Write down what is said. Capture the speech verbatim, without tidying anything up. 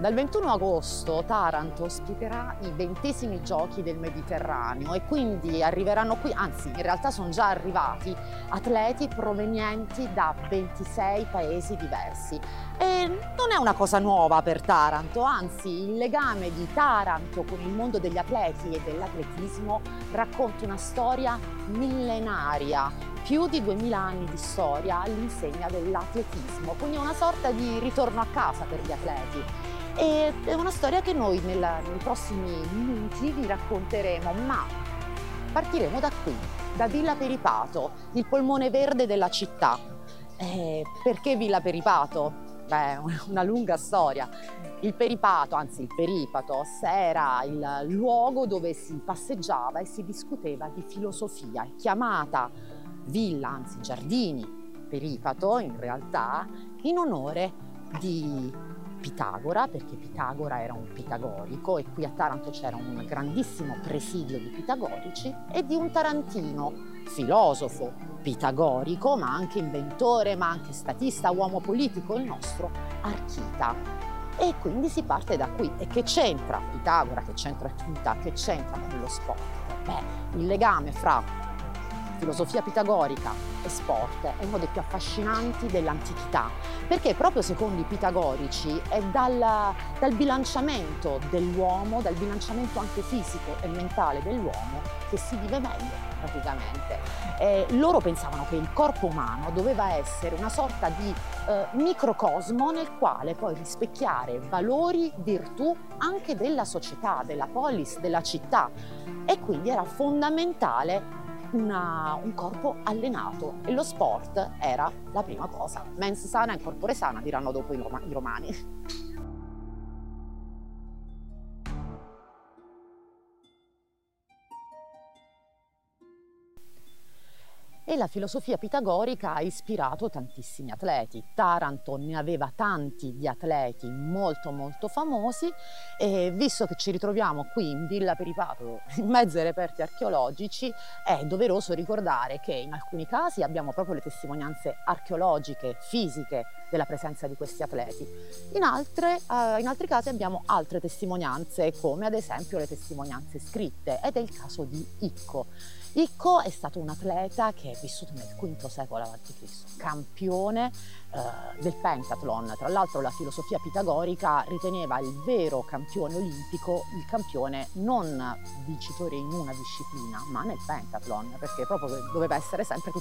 Dal ventuno agosto Taranto ospiterà i ventesimi giochi del Mediterraneo e quindi arriveranno qui, anzi in realtà sono già arrivati, atleti provenienti da ventisei paesi diversi. E non è una cosa nuova per Taranto, anzi il legame di Taranto con il mondo degli atleti e dell'atletismo racconta una storia millenaria, più di duemila anni di storia all'insegna dell'atletismo, quindi è una sorta di ritorno a casa per gli atleti. E è una storia che noi nel, nei prossimi minuti vi racconteremo, ma partiremo da qui, da Villa Peripato, il polmone verde della città. Eh, perché Villa Peripato? Beh, una lunga storia. Il Peripato, anzi il Peripatos, era il luogo dove si passeggiava e si discuteva di filosofia, chiamata Villa, anzi Giardini Peripato, in realtà, in onore di Pitagora, perché Pitagora era un pitagorico e qui a Taranto c'era un grandissimo presidio di pitagorici, e di un tarantino, filosofo pitagorico, ma anche inventore, ma anche statista, uomo politico, il nostro Archita. E quindi si parte da qui. E che c'entra Pitagora, che c'entra Archita, che c'entra con lo sport? Beh, il legame fra filosofia pitagorica e sport è uno dei più affascinanti dell'antichità, perché proprio secondo i pitagorici è dal, dal bilanciamento dell'uomo, dal bilanciamento anche fisico e mentale dell'uomo, che si vive meglio praticamente. E loro pensavano che il corpo umano doveva essere una sorta di eh, microcosmo nel quale poi rispecchiare valori, virtù anche della società, della polis, della città, e quindi era fondamentale Una, un corpo allenato, e lo sport era la prima cosa. Mens sana in corpore sana, diranno dopo i, Roma, i romani. E la filosofia pitagorica ha ispirato tantissimi atleti. Taranto ne aveva tanti di atleti molto molto famosi, e visto che ci ritroviamo qui in Villa Peripato in mezzo ai reperti archeologici, è doveroso ricordare che in alcuni casi abbiamo proprio le testimonianze archeologiche, fisiche della presenza di questi atleti. In, altre, uh, in altri casi abbiamo altre testimonianze, come ad esempio le testimonianze scritte, ed è il caso di Icco. Icco è stato un atleta che è vissuto nel quinto secolo avanti Cristo, campione eh, del pentathlon. Tra l'altro la filosofia pitagorica riteneva il vero campione olimpico il campione non vincitore in una disciplina, ma nel pentathlon, perché proprio doveva essere sempre